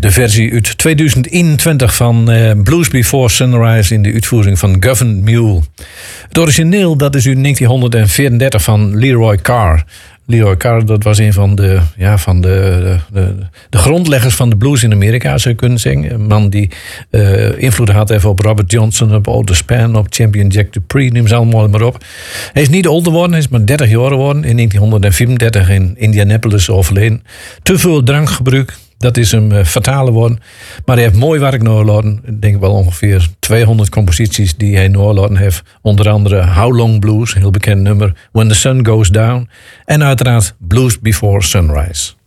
De versie uit 2021 van Blues Before Sunrise in de uitvoering van Govan Mule. Het origineel dat is uit 1934 van Leroy Carr. Leroy Carr, dat was een van de grondleggers van de blues in Amerika, zou je kunnen zeggen. Een man die invloed had even op Robert Johnson, op Otis Spann, op Champion Jack Dupree, neem ze allemaal maar op. Hij is niet ouder geworden, hij is maar 30 jaar geworden. In 1934 in Indianapolis overleden. Te veel drankgebruik, dat is hem fatale geworden. Maar hij heeft mooi werk nagelaten. Ik denk wel ongeveer 200 composities die hij nagelaten heeft. Onder andere How Long Blues, een heel bekend nummer. When the Sun Goes Down. En uiteraard Blues Before Sunrise.